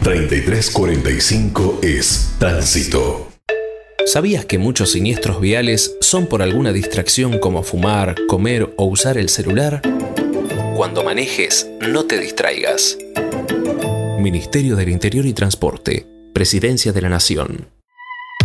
3345 es tránsito. ¿Sabías que muchos siniestros viales son por alguna distracción como fumar, comer o usar el celular? Cuando manejes, no te distraigas. Ministerio del Interior y Transporte, Presidencia de la Nación.